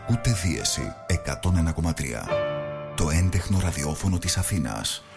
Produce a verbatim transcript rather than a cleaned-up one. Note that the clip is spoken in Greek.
Ακούτε Δίεση εκατόν ένα κόμμα τρία. Το έντεχνο ραδιόφωνο της Αθήνας.